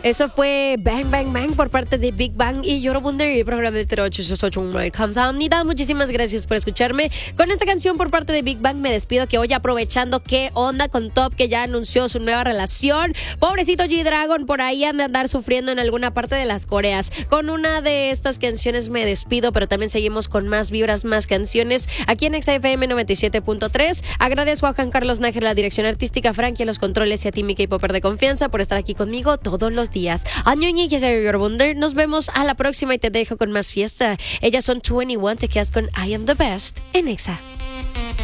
Eso fue Bang Bang Bang por parte de Big Bang y 여러분들 programa de Tero 정말 감사합니다. Muchísimas gracias por escucharme. Con esta canción por parte de Big Bang me despido, que hoy aprovechando qué onda con Top, que ya anunció su nueva relación. Pobrecito G-Dragon por ahí anda a andar sufriendo en alguna parte de las Coreas. Con una de estas canciones me despido, pero también seguimos con más vibras, más canciones aquí en XFM 97.3. Agradezco a Juan Carlos Nájera, la dirección artística, Frankie a los controles y a ti, mi K-Popper de confianza, por estar aquí conmigo todos los días. 안녕히 계세요, 여러분들. Nos vemos a la próxima y te dejo con más fiesta. Ellas son 21, te quedas con I Am The Best en Exa.